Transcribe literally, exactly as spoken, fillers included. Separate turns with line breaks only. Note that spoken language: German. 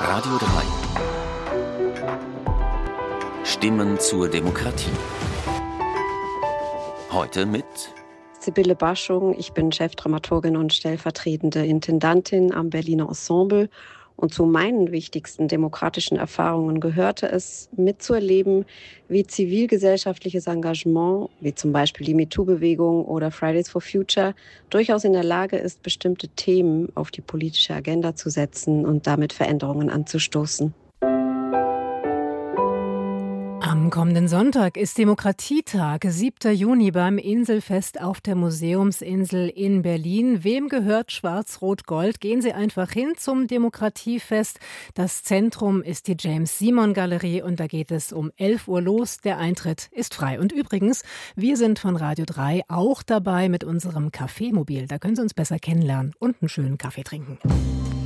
Radio drei. Stimmen zur Demokratie. Heute mit
Sibylle Baschung, ich bin Chefdramaturgin und stellvertretende Intendantin am Berliner Ensemble. Und zu meinen wichtigsten demokratischen Erfahrungen gehörte es, mitzuerleben, wie zivilgesellschaftliches Engagement, wie zum Beispiel die MeToo-Bewegung oder Fridays for Future, durchaus in der Lage ist, bestimmte Themen auf die politische Agenda zu setzen und damit Veränderungen anzustoßen.
Am kommenden Sonntag ist Demokratietag, siebter Juni beim Inselfest auf der Museumsinsel in Berlin. Wem gehört Schwarz-Rot-Gold? Gehen Sie einfach hin zum Demokratiefest. Das Zentrum ist die James-Simon-Galerie und da geht es um elf Uhr los. Der Eintritt ist frei. Und übrigens, wir sind von Radio drei auch dabei mit unserem Kaffeemobil. Da können Sie uns besser kennenlernen und einen schönen Kaffee trinken.